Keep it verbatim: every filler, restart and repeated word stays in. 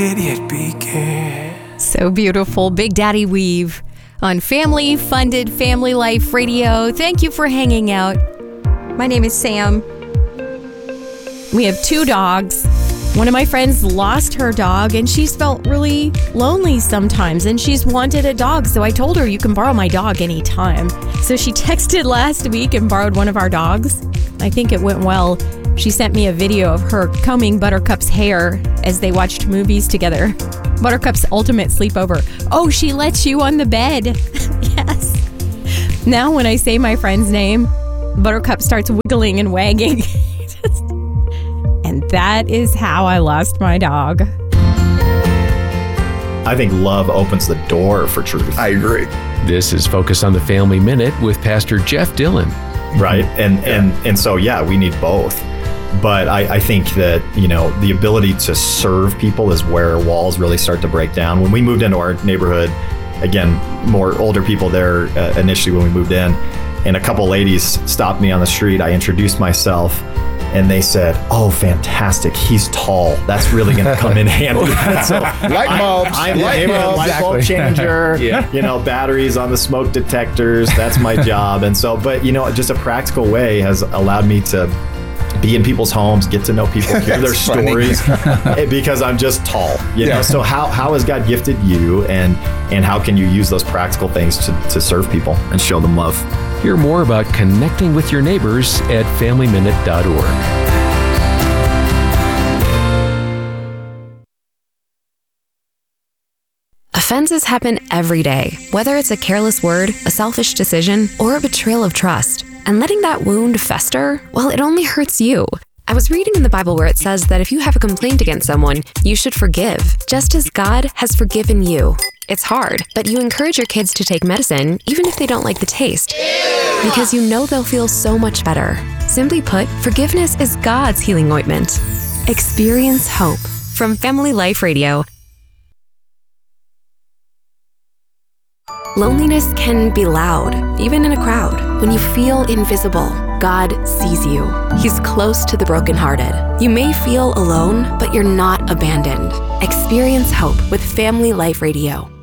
It began. So beautiful. Big Daddy Weave on family-funded Family Life Radio. Thank you for hanging out. My name is Sam. We have two dogs. One of my friends lost her dog, and she's felt really lonely sometimes, and she's wanted a dog. So I told her, you can borrow my dog anytime. So she texted last week and borrowed one of our dogs. I think it went well. She sent me a video of her combing Buttercup's hair as they watched movies together. Buttercup's ultimate sleepover. Oh, she lets you on the bed. Yes. Now when I say my friend's name, Buttercup starts wiggling and wagging. And that is how I lost my dog. I think love opens the door for truth. I agree. This is Focus on the Family Minute with Pastor Jeff Dillon. Right. And, and, and so, yeah, we need both. But I, I think that, you know, the ability to serve people is where walls really start to break down. When we moved into our neighborhood, again, more older people there uh, initially when we moved in, and a couple ladies stopped me on the street. I introduced myself, and they said, "Oh, fantastic, he's tall. That's really going to come in handy." So light bulbs. I, I'm the light neighborhood bulbs. light bulb changer. Yeah. You know, batteries on the smoke detectors. That's my job. And so, but you know, just a practical way has allowed me to be in people's homes, get to know people, hear their stories, because I'm just tall. You know, Yeah. so how how has God gifted you, and and how can you use those practical things to to serve people and show them love? Hear more about connecting with your neighbors at family minute dot org. Offenses happen every day, whether it's a careless word, a selfish decision, or a betrayal of trust. And letting that wound fester, well, it only hurts you. I was reading in the Bible where it says that if you have a complaint against someone, you should forgive, just as God has forgiven you. It's hard, but you encourage your kids to take medicine, even if they don't like the taste, because you know they'll feel so much better. Simply put, forgiveness is God's healing ointment. Experience hope. From Family Life Radio. Loneliness can be loud, even in a crowd. When you feel invisible, God sees you. He's close to the brokenhearted. You may feel alone, but you're not abandoned. Experience hope with Family Life Radio.